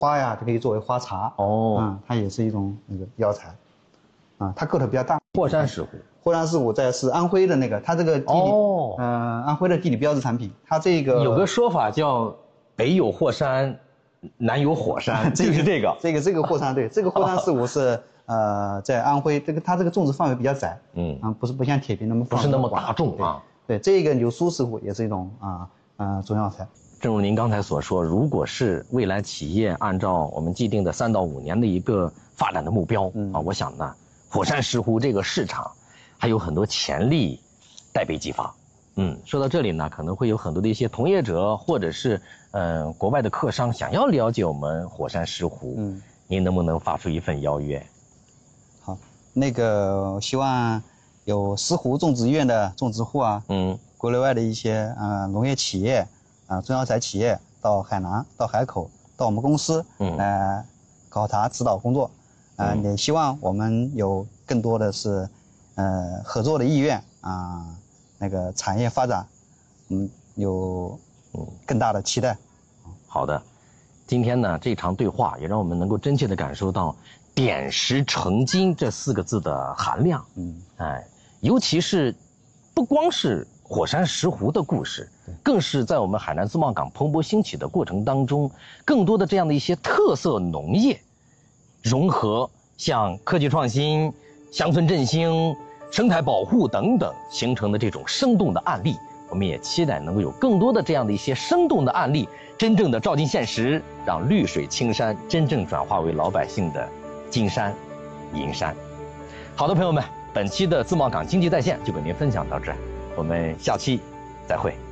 花呀，就可以作为花茶。 哦， 它也是一种那个药材。它个头比较大。 霍山石斛， 霍山石斛是安徽的那个，它这个地理，安徽的地理标志产品。它这个有个说法叫北有霍山，南有火山，就是这个。 这个霍山，对，这个霍山石斛是在安徽，它这个种植范围比较窄，不像铁皮那么不是那么大众啊。 对，这个柳苏石斛也是一种中药材。 正如您刚才所说，如果是未来企业按照我们既定的3到5年的一个发展的目标我想呢，火山石斛这个市场还有很多潜力待被激发。说到这里呢，可能会有很多的一些同业者或者是国外的客商想要了解我们火山石斛，您能不能发出一份邀约？ 好，那个希望有石斛种植院的种植户国内外的一些农业企业中药材企业到海南、到海口、到我们公司考察指导工作，也希望我们有更多的是合作的意愿那个产业发展，有更大的期待。 好的，今天呢这场对话也让我们能够真切地感受到点石成金这4个字的含量。尤其是不光是火山石斛的故事，更是在我们海南自贸港蓬勃兴起的过程当中，更多的这样的一些特色农业融合，像科技创新、乡村振兴、生态保护等等形成的这种生动的案例。我们也期待能够有更多的这样的一些生动的案例，真正的照进现实，让绿水青山真正转化为老百姓的金山银山。好的，朋友们，本期的自贸港经济在线就跟您分享到这儿，我们下期再会。